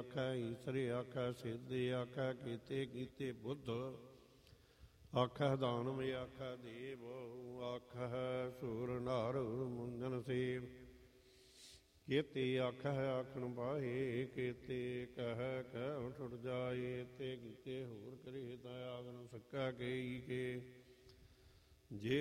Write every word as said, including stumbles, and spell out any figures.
आखै ईसर आखै सिद्ध आखै कीते कीते बुद्ध आखै दानव आखै देव आखै सूर नार मुंजन सेव केते आखै आखन पाए केते कह कह ठुट जाए ते कीते होर करे ता आग न सकै के के जे